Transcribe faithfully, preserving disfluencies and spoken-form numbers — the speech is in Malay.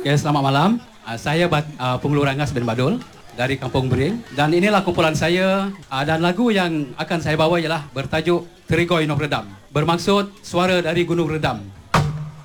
Okay, selamat malam. Uh, saya uh, Penghulu Rangas bin Badul dari Kampung Bering. Dan inilah kumpulan saya. Uh, dan lagu yang akan saya bawa ialah bertajuk Terigoy Nok Redam. Bermaksud suara dari Gunung Redam.